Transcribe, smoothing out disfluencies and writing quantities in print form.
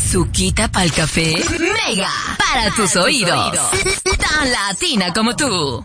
Suquita pa'l café. Mega. Para tus oídos. Tan latina como tú.